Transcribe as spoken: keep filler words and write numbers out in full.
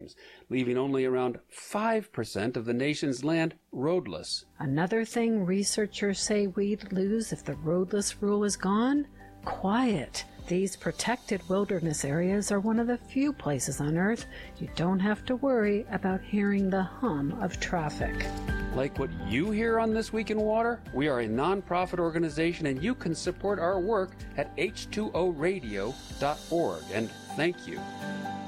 times, leaving only around five percent of the nation's land roadless. Another thing researchers say we'd lose if the roadless rule is gone? Quiet. These protected wilderness areas are one of the few places on Earth you don't have to worry about hearing the hum of traffic. Like what you hear on This Week in Water, we are a nonprofit organization and you can support our work at H two O radio dot org. And thank you.